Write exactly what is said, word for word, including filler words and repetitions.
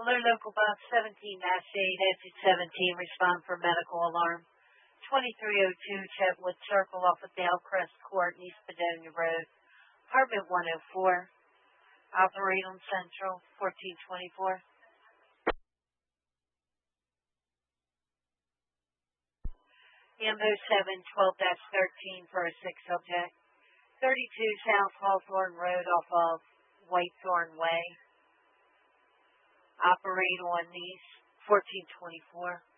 Alert Local Box seventeen dash eight, exit seventeen, respond for medical alarm. twenty-three oh two Chetwood Circle off of Dale-Crest Court, East Padonia Road. Apartment one oh four. Operate on Central, fourteen twenty-four. Ambo seven, twelve dash thirteen for a six subject. thirty-two South Hawthorne Road off of Whitethorn Way. Operate on these, fourteen twenty-four.